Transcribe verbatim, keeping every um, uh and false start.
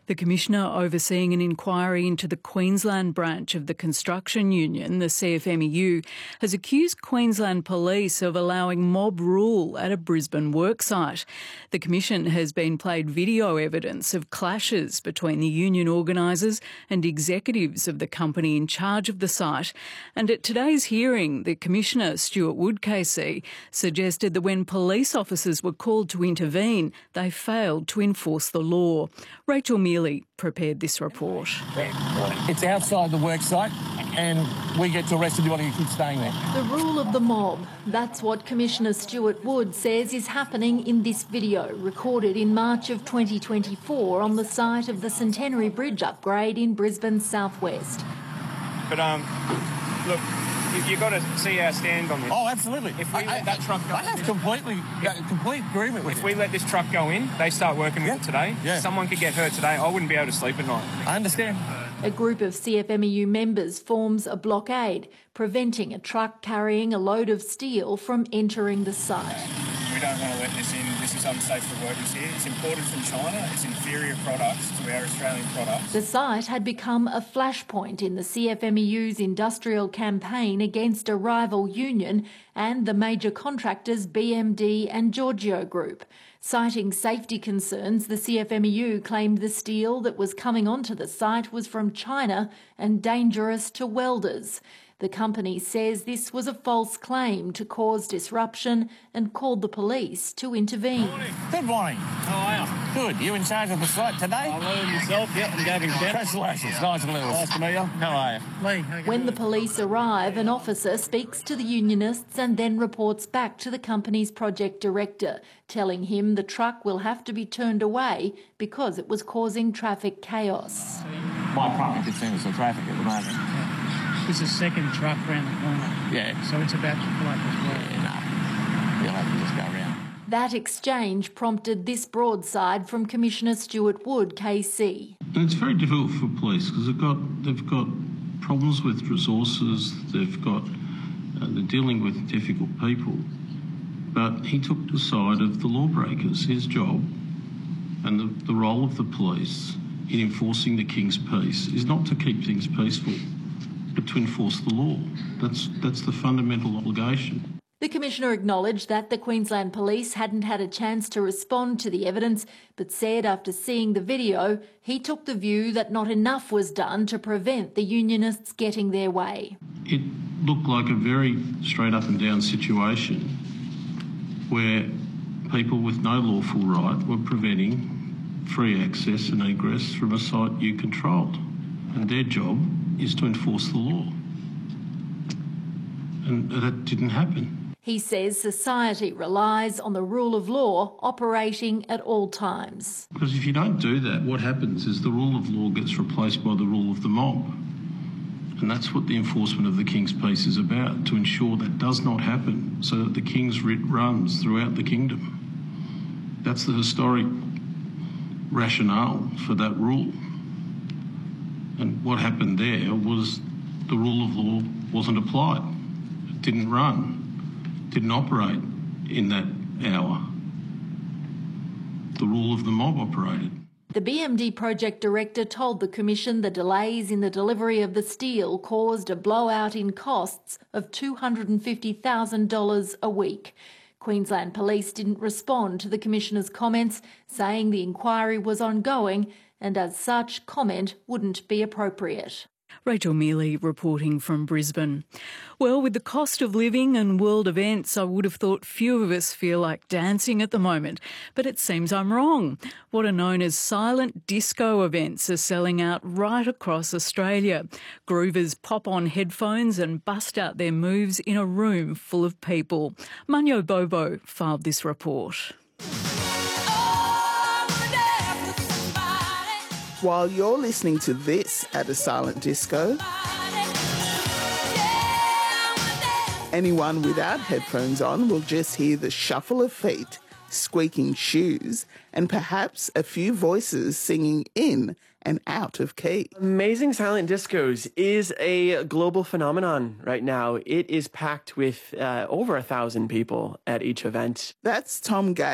The Commissioner overseeing an inquiry into the Queensland branch of the construction union, the C F M E U, has accused Queensland Police of allowing mob rule at a Brisbane worksite. The Commission has been played video evidence of clashes between the union organisers and executives of the company in charge of the site. And at today's hearing, the Commissioner, Stuart Wood K C, suggested that when police officers were called to intervene, they failed to enforce the law. Rachel Mealy prepared this report. It's outside the work site and we get to arrest anybody who keeps staying there. The rule of the mob. That's what Commissioner Stuart Wood says is happening in this video, recorded in March of twenty twenty-four on the site of the Centenary Bridge upgrade in Brisbane's southwest. But, um, look, you, you've got to see our stand on this. Oh, absolutely. If we I, let I, that truck go I have completely, uh, complete agreement with If you. we let this truck go in, they start working with Yeah. it today, Yeah. someone could get hurt today, I wouldn't be able to sleep at night. I understand. A group of C F M E U members forms a blockade, preventing a truck carrying a load of steel from entering the site. We don't want to let this in. This is unsafe for workers here. It's imported from China. It's inferior products to our Australian products. The site had become a flashpoint in the C F M E U's industrial campaign against a rival union and the major contractors B M D and Giorgio Group. Citing safety concerns, the C F M E U claimed the steel that was coming onto the site was from China and dangerous to welders. The company says this was a false claim to cause disruption and called the police to intervene. Good morning. How are you? Good. You in charge of the site today? I'm Lou yourself. Yep, I'm Gavin Kent. Congratulations. Nice and little. Nice to meet you. How are you? Lee, how you When the police arrive, an officer speaks to the unionists and then reports back to the company's project director, telling him the truck will have to be turned away because it was causing traffic chaos. My primary concern is the traffic at the moment. This is the second truck round the corner, Yeah. so it's about to pull up as well. Yeah, no. You'll have to just go around. That exchange prompted this broadside from Commissioner Stuart Wood K C. And it's very difficult for police because they've got they've got problems with resources. They've got uh, they're dealing with difficult people. But he took the side of the lawbreakers. His job and the, the role of the police in enforcing the King's peace is not to keep things peaceful, but to enforce the law. That's that's the fundamental obligation. The Commissioner acknowledged that the Queensland Police hadn't had a chance to respond to the evidence, but said after seeing the video, he took the view that not enough was done to prevent the unionists getting their way. It looked like a very straight up and down situation where people with no lawful right were preventing free access and egress from a site you controlled. And their job is to enforce the law. And that didn't happen. He says society relies on the rule of law operating at all times. Because if you don't do that, what happens is the rule of law gets replaced by the rule of the mob. And that's what the enforcement of the King's peace is about, to ensure that does not happen, so that the King's writ runs throughout the kingdom. That's the historic rationale for that rule. And what happened there was the rule of law wasn't applied. It didn't run, didn't operate in that hour. The rule of the mob operated. The B M D project director told the Commission the delays in the delivery of the steel caused a blowout in costs of two hundred fifty thousand dollars a week. Queensland Police didn't respond to the Commissioner's comments, saying the inquiry was ongoing and as such comment wouldn't be appropriate. Rachel Mealy reporting from Brisbane. Well, with the cost of living and world events, I would have thought few of us feel like dancing at the moment, but it seems I'm wrong. What are known as silent disco events are selling out right across Australia. Groovers pop on headphones and bust out their moves in a room full of people. Manyo Bobo filed this report. While you're listening to this at a silent disco, anyone without headphones on will just hear the shuffle of feet, squeaking shoes, and perhaps a few voices singing in and out of key. Amazing Silent Discos is a global phenomenon right now. It is packed with uh, over a thousand people at each event. That's Tom Gay.